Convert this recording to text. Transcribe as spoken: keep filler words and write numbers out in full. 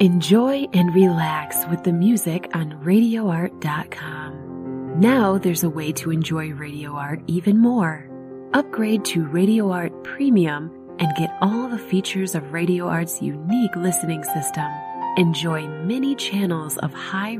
Enjoy and relax with the music on radio art dot com. Now there's a way to enjoy Radio Art even more. Upgrade to Radio Art Premium and get all the features of Radio Art's unique listening system. Enjoy many channels of high